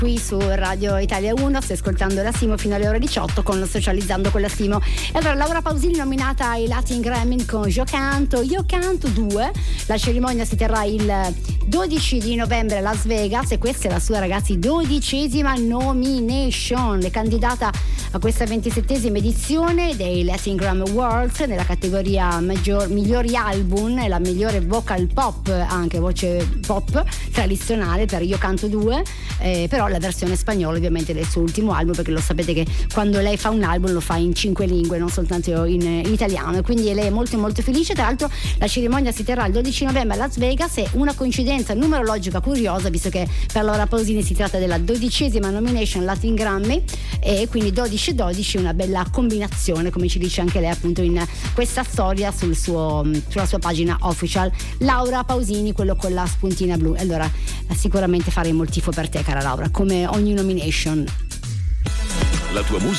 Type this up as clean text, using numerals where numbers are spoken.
qui su Radio Italia 1, stai ascoltando la Simo fino alle ore 18 con Socializzando con la Simo. E allora Laura Pausini nominata ai Latin Grammy con Io Canto 2. La cerimonia si terrà il 12 di novembre a Las Vegas e questa è la sua, ragazzi, 12ª nomination, è candidata a questa 27ª edizione dei Latin Grammy Awards nella categoria migliori album e la migliore vocal pop, anche voce pop tradizionale per Io Canto 2, però la versione spagnola ovviamente del suo ultimo album, perché lo sapete che quando lei fa un album lo fa in 5 lingue, non soltanto in italiano, e quindi lei è molto molto felice. Tra l'altro la cerimonia si terrà il 12 novembre a Las Vegas, è una coincidenza numerologica curiosa visto che per Laura Pausini si tratta della 12ª nomination Latin Grammy e quindi 12-12, una bella combinazione, come ci dice anche lei appunto in questa storia sulla sua pagina official. Laura Pausini, quello con la spuntina blu. Allora sicuramente faremo il tifo per te, cara Laura, come ogni nomination. La tua musica